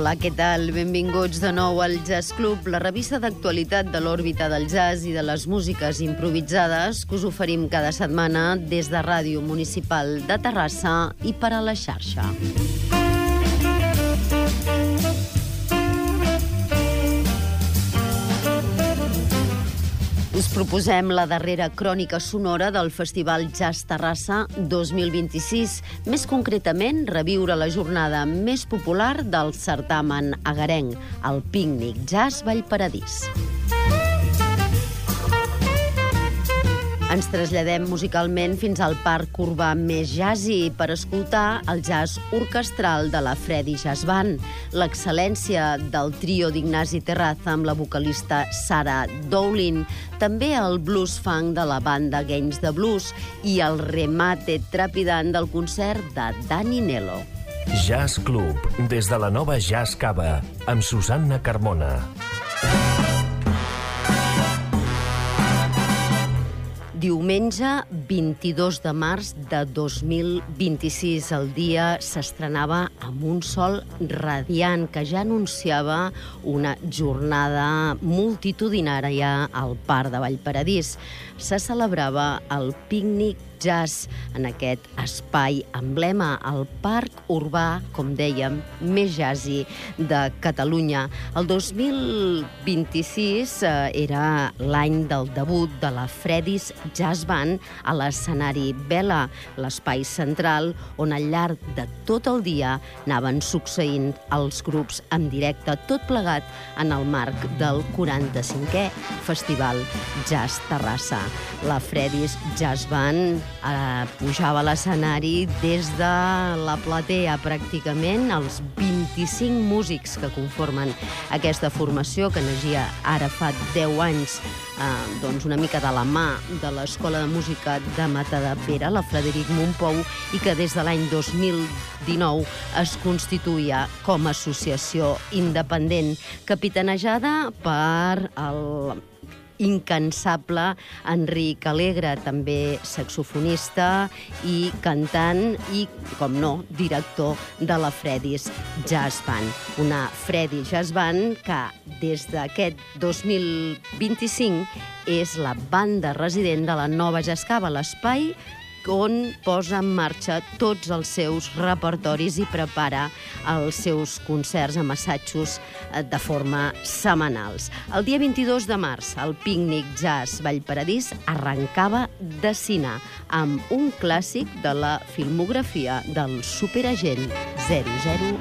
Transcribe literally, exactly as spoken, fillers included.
Hola, què tal? Benvinguts de nou al Jazz Club, la revista d'actualitat de l'òrbita del jazz i de les músiques improvisades que us oferim cada setmana des de Ràdio Municipal de Terrassa i per a la xarxa. Us proposem la darrera crònica sonora del Festival Jazz Terrassa dos mil vint-i-sis, més concretament reviure la jornada més popular del certamen agarenc, el Pícnic Jazz Vallparadís. Ens traslladem musicalment fins al parc urbà més jazzy per escoltar el jazz orquestral de la Freddy Jazz Band, l'excel·lència del trio d'Ignasi Terraza amb la vocalista Sarah Dowling, també el blues funk de la banda Games de Blues i el remate trepidant del concert de Danny Nello. Jazz Club, des de la nova Jazz Cava, amb Susanna Carmona. Diumenge vint-i-dos de març de dos mil vint-i-sis, el dia s'estrenava amb un sol radiant que ja anunciava una jornada multitudinària al Parc de Vallparadís. Se celebrava el Pícnic Jazz en aquest espai emblema, el parc urbà, com dèiem, més jazzy de Catalunya. El dos mil vint-i-sis eh, era l'any del debut de la Freddy's Jazz Band a l'escenari Vela, l'espai central on al llarg de tot el dia anaven succeint els grups en directe, tot plegat en el marc del quaranta-cinquè Festival Jazz Terrassa. La Freddy's Jazz Band eh, pujava a l'escenari des de la platea pràcticament, els vint-i-cinc músics que conformen aquesta formació, que naixia ara fa deu anys, eh, doncs una mica de la mà de l'Escola de Música de Matadepera, la Frederic Mompou, i que des de l'any dos mil dinou es constituïa com a associació independent, capitanejada per el incansable Enric Alegre, també saxofonista i cantant i, com no, director de la Freddy's Jazz Band. Una Freddy Jazz Band que des d'aquest dos mil vint-i-cinc és la banda resident de la nova Jazz Cava, l'espai on posa en marxa tots els seus repertoris i prepara els seus concerts amb assajos de forma setmanals. El dia vint-i-dos de març, el Pícnic Jazz Vallparadís arrencava de cine amb un clàssic de la filmografia del superagent zero zero